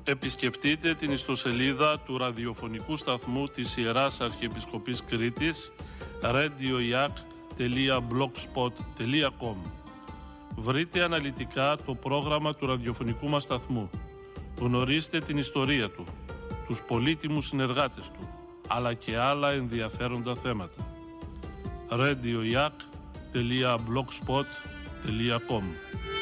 Επισκεφτείτε την ιστοσελίδα του ραδιοφωνικού σταθμού της Ιεράς Αρχιεπισκοπής Κρήτης radioiak.blogspot.com. Βρείτε αναλυτικά το πρόγραμμα του ραδιοφωνικού μας σταθμού. Γνωρίστε την ιστορία του, τους πολύτιμους συνεργάτες του, αλλά και άλλα ενδιαφέροντα θέματα. radioiak.blogspot.com.